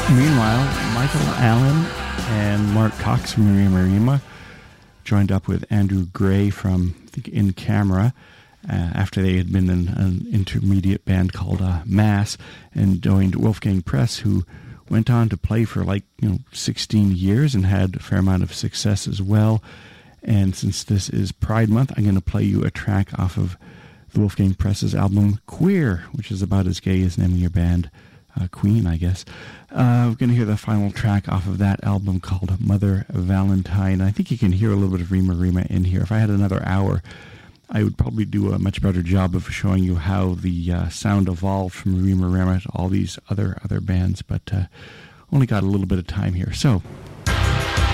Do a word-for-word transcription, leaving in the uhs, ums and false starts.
Meanwhile, Michael Allen and Mark Cox from Rima Rima joined up with Andrew Gray from I think, In Camera uh, after they had been in an intermediate band called uh, Mass, and joined Wolfgang Press, who went on to play for like you know sixteen years and had a fair amount of success as well. And since this is Pride Month, I'm going to play you a track off of the Wolfgang Press's album Queer, which is about as gay as naming your band uh, Queen, I guess. Uh, we're going to hear the final track off of that album called Mother Valentine. I think you can hear a little bit of Rima Rima in here. If I had another hour, I would probably do a much better job of showing you how the uh, sound evolved from Rima Rima to all these other other bands, but uh, only got a little bit of time here. So